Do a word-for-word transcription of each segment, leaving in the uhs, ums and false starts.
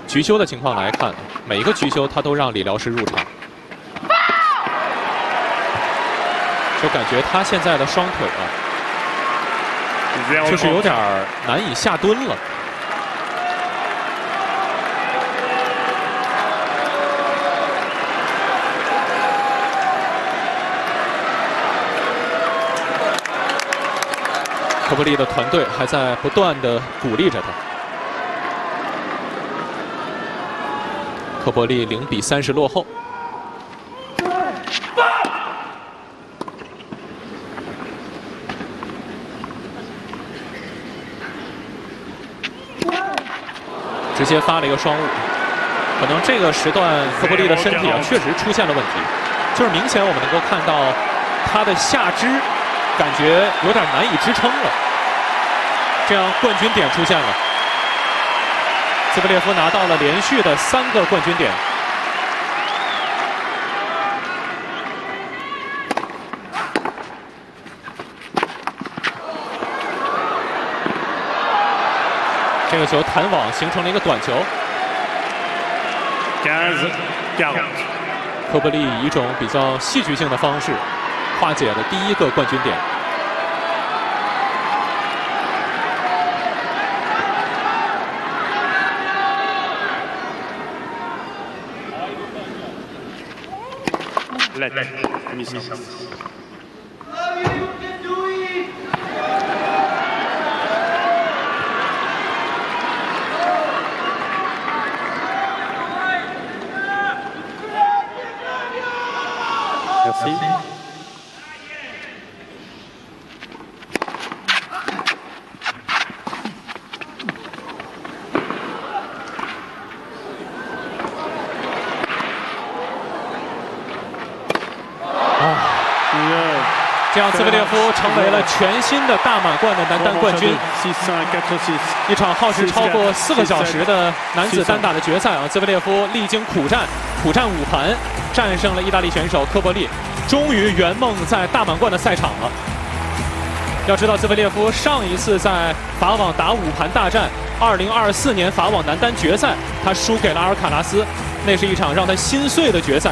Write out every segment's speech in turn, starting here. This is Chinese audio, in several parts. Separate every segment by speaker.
Speaker 1: 局休的情况来看，每一个局休他都让理疗师入场，就感觉他现在的双腿啊，就是有点难以下蹲了。 科波利的团队还在不断的鼓励着他。科波利零比三十落后。直接发了一个双误，可能这个时段科波利的身体啊确实出现了问题，就是明显我们能够看到他的下肢。 感觉有点难以支撑了，这样冠军点出现了。兹维列夫拿到了连续的三个冠军点。这个球弹网形成了一个短球。科波利以一种比较戏剧性的方式。 化解了第一个冠军点。
Speaker 2: Merci.
Speaker 1: Ah. 这样，兹维列夫成为了全新的大满贯的男单冠军。一场耗时超过四个小时的男子单打的决赛啊，兹维列夫历经苦战，苦战五盘，战胜了意大利选手科波利，终于圆梦在大满贯的赛场了。要知道，兹维列夫上一次在法网打五盘大战，二零二四年法网男单决赛，他输给了阿尔卡拉斯，那是一场让他心碎的决赛。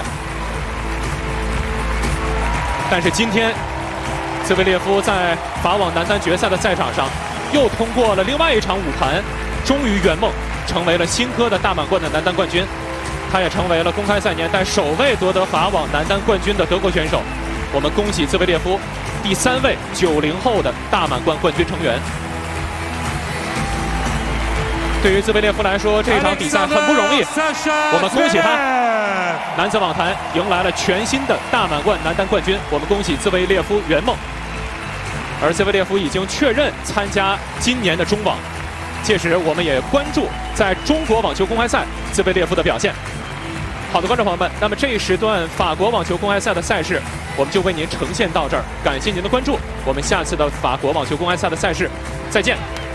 Speaker 1: 但是今天。 兹维列夫在法网男单决赛的赛场上，又通过了另外一场五盘，终于圆梦，成为了新科的大满贯的男单冠军。他也成为了公开赛年代首位夺得法网男单冠军的德国选手。我们恭喜兹维列夫，第三位九零后的大满贯冠军成员。对于兹维列夫来说，这场比赛很不容易，我们恭喜他。 男子网坛迎来了全新的大满贯男单冠军，我们恭喜兹维列夫圆梦。而兹维列夫已经确认参加今年的中网，届时我们也关注在中国网球公开赛兹维列夫的表现。好的，观众朋友们，那么这一时段法国网球公开赛的赛事，我们就为您呈现到这儿，感谢您的关注，我们下次的法国网球公开赛的赛事再见。